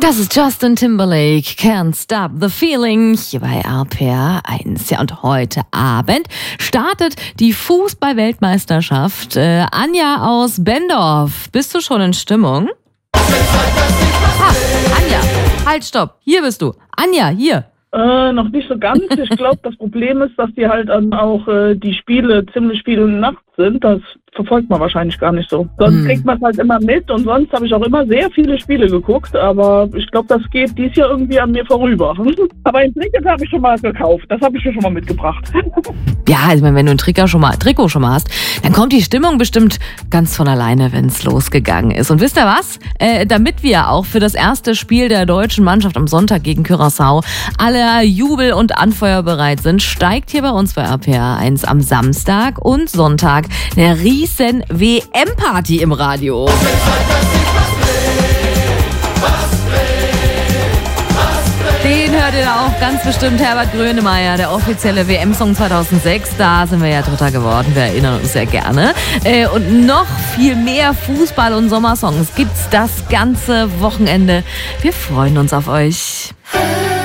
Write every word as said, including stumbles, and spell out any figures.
Das ist Justin Timberlake, Can't Stop the Feeling, hier bei R P R eins. Ja, und heute Abend startet die Fußball-Weltmeisterschaft. Äh, Anja aus Bendorf, bist du schon in Stimmung? Ah, Anja, halt, stopp, hier bist du. Anja, hier. Äh, noch nicht so ganz. Ich glaube, das Problem ist, dass die halt dann auch äh, die Spiele ziemlich viel nachts sind. Das verfolgt man wahrscheinlich gar nicht so. Sonst hm. kriegt man es halt immer mit und sonst habe ich auch immer sehr viele Spiele geguckt, aber ich glaube, das geht dies Jahr irgendwie an mir vorüber. Aber ein Ticket habe ich schon mal gekauft. Das habe ich mir schon mal mitgebracht. Ja, also wenn du ein Trikot schon mal, Trikot schon mal hast, dann kommt die Stimmung bestimmt ganz von alleine, wenn es losgegangen ist. Und wisst ihr was? Äh, damit wir auch für das erste Spiel der deutschen Mannschaft am Sonntag gegen Curaçao alle jubel- und anfeuerbereit sind, steigt hier bei uns bei R P R eins am Samstag und Sonntag eine riesen W M-Party im Radio. Den hört ihr da auch ganz bestimmt, Herbert Grönemeyer, der offizielle W M-Song zweitausendsechs. Da sind wir ja Dritter geworden, wir erinnern uns sehr gerne. Äh, und noch viel mehr Fußball- und Sommersongs gibt's das ganze Wochenende. Wir freuen uns auf euch.